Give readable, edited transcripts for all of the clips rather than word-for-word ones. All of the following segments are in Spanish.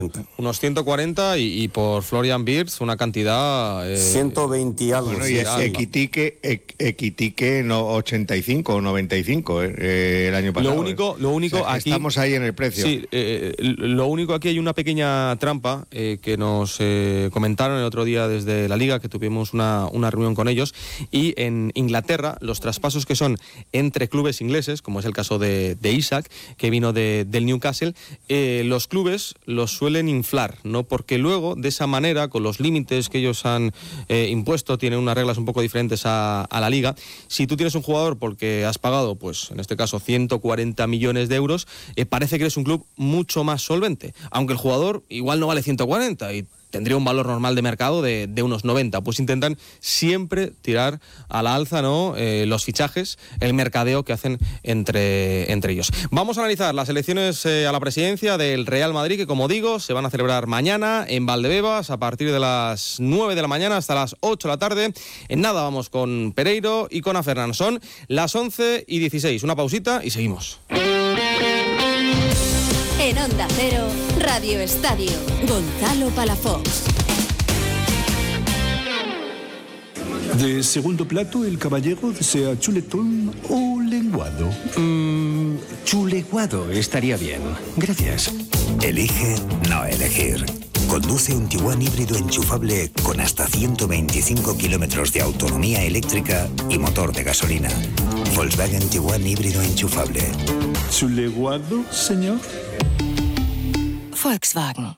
Unos 140 y por Florian Wirtz una cantidad... 120 y algo. Bueno, y Equitique no, 85 o 95 el año pasado. Lo único o sea, aquí... Estamos ahí en el precio. Sí, lo único aquí hay una pequeña trampa que nos comentaron el otro día desde la Liga, que tuvimos una reunión con ellos, y en Inglaterra los traspasos que son entre clubes ingleses, como es el caso de Isak, que vino del Newcastle, los clubes los suelen inflar, ¿no? Porque luego, de esa manera, con los límites que ellos han impuesto, tienen unas reglas un poco diferentes a la Liga. Si tú tienes un jugador porque has pagado, pues en este caso 140 millones de euros, parece que eres un club mucho más solvente, aunque el jugador igual no vale 140 y tendría un valor normal de mercado de unos 90, pues intentan siempre tirar a la alza, ¿no? Los fichajes, el mercadeo que hacen entre ellos. Vamos a analizar las elecciones a la presidencia del Real Madrid, que como digo, se van a celebrar mañana en Valdebebas a partir de las 9 de la mañana hasta las 8 de la tarde. En nada vamos con Pereiro y con Afernan. Son las 11:16. Una pausita y seguimos. En Onda Cero, Radio Estadio, Gonzalo Palafox. De segundo plato, el caballero desea chuletón o lenguado. Chuleguado estaría bien. Gracias. Elige no elegir. Conduce un Tiguan híbrido enchufable con hasta 125 kilómetros de autonomía eléctrica y motor de gasolina. Volkswagen Tiguan híbrido enchufable. ¿Chuleguado, señor? Volkswagen.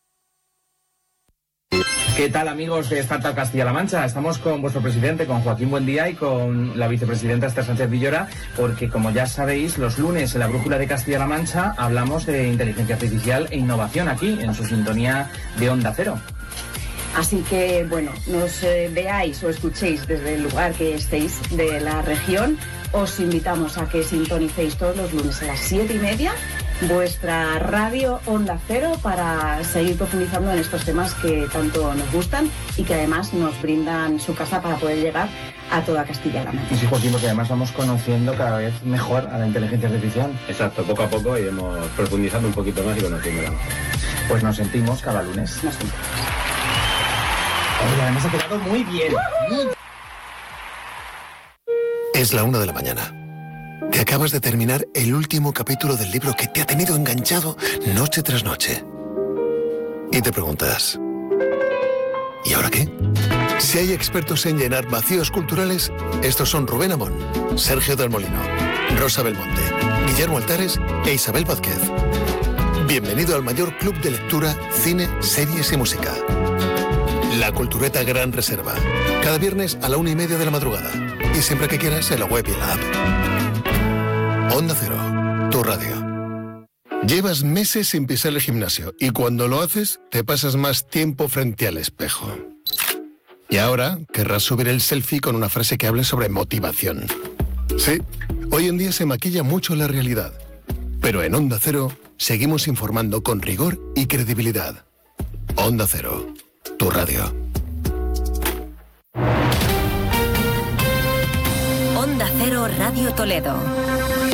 ¿Qué tal, amigos de Startup Castilla-La Mancha? Estamos con vuestro presidente, con Joaquín Buendía, y con la vicepresidenta Esther Sánchez Villora, porque, como ya sabéis, los lunes en la Brújula de Castilla-La Mancha hablamos de inteligencia artificial e innovación aquí, en su sintonía de Onda Cero. Así que, bueno, nos veáis o escuchéis desde el lugar que estéis de la región. Os invitamos a que sintonicéis todos los lunes a las 7:30 vuestra radio Onda Cero para seguir profundizando en estos temas que tanto nos gustan y que además nos brindan su casa para poder llegar a toda Castilla-La Mancha. Sí, Joaquín, porque además vamos conociendo cada vez mejor a la inteligencia artificial. Exacto, poco a poco iremos profundizando un poquito más y conociéndola. Pues nos sentimos cada lunes. Nos sentimos. Oye, además ha quedado muy bien. Es la 1 de la mañana. Te acabas de terminar el último capítulo del libro que te ha tenido enganchado noche tras noche. Y te preguntas, ¿y ahora qué? Si hay expertos en llenar vacíos culturales, estos son Rubén Amón, Sergio del Molino, Rosa Belmonte, Guillermo Altares e Isabel Vázquez. Bienvenido al mayor club de lectura, cine, series y música. La Cultureta Gran Reserva. Cada viernes a la 1:30 de la madrugada. Y siempre que quieras en la web y en la app. Onda Cero, tu radio. Llevas meses sin pisar el gimnasio y cuando lo haces te pasas más tiempo frente al espejo. Y ahora querrás subir el selfie con una frase que hable sobre motivación. Sí, hoy en día se maquilla mucho la realidad. Pero en Onda Cero seguimos informando con rigor y credibilidad. Onda Cero, tu radio. Onda Cero Radio Toledo.